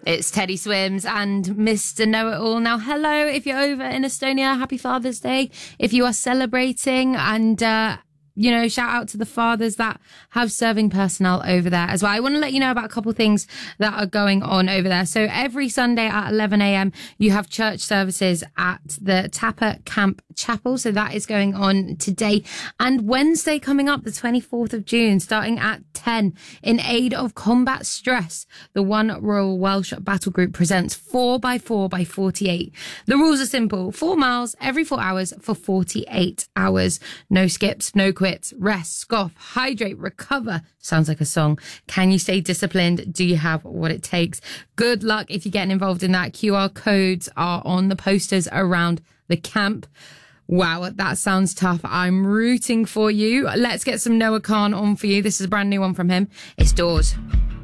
It's Teddy Swims and Mr. Know-It-All. Now, hello, if you're over in Estonia, happy Father's Day. If you are celebrating and, shout out to the fathers that have serving personnel over there as well. I want to let you know about a couple of things that are going on over there. So every Sunday at 11 a.m, you have church services at the Tapa Camp Chapel. So that is going on today. And Wednesday coming up, the 24th of June, starting at 10, in aid of combat stress, the One Royal Welsh Battle Group presents 4x4x48. The rules are simple: 4 miles every 4 hours for 48 hours. No skips, no quits, rest, scoff, hydrate, recover. Sounds like a song. Can you stay disciplined? Do you have what it takes? Good luck if you're getting involved in that. QR codes are on the posters around the camp. Wow, that sounds tough. I'm rooting for you. Let's get some Noah Khan on for you. This is a brand new one from him. It's Doors.